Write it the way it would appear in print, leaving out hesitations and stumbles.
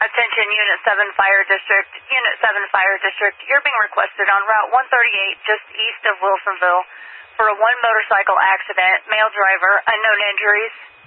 Attention Unit 7 Fire District. Unit 7 Fire District, you're being requested on Route 138 just east of Wilsonville for a one motorcycle accident, male driver, unknown injuries.